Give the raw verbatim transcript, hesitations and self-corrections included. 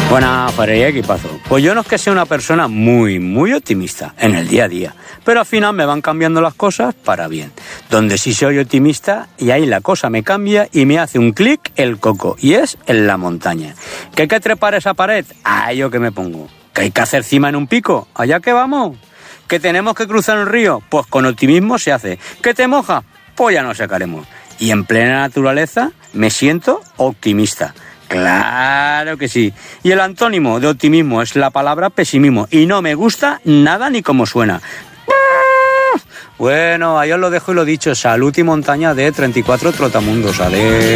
Buenas, Fare y equipazo. Pues yo no es que sea una persona muy, muy optimista en el día a día, pero al final me van cambiando las cosas para bien. Donde sí soy optimista y ahí la cosa me cambia y me hace un clic el coco, y es en la montaña. ¿Que hay que trepar esa pared? Ah, yo que me pongo. ¿Que hay que hacer cima en un pico? ¿Allá que vamos? ¿Que tenemos que cruzar el río? Pues con optimismo se hace. ¿Que te moja? Pues ya nos sacaremos. Y en plena naturaleza me siento optimista. Claro que sí. Y el antónimo de optimismo es la palabra pesimismo. Y no me gusta nada ni como suena. Bueno, ahí os lo dejo y lo dicho. Salud y montaña de treinta y cuatro Trotamundos. Ale.